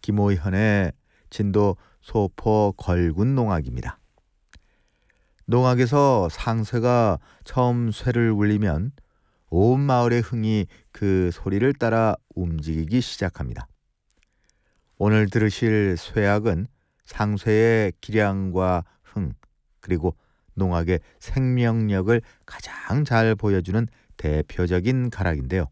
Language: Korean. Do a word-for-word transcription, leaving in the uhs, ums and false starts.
김오현의 진도 소포 걸군 농악입니다. 농악에서 상쇠가 처음 쇠를 울리면 온 마을의 흥이 그 소리를 따라 움직이기 시작합니다. 오늘 들으실 쇠악은 상쇠의 기량과 흥, 그리고 농악의 생명력을 가장 잘 보여주는 대표적인 가락인데요.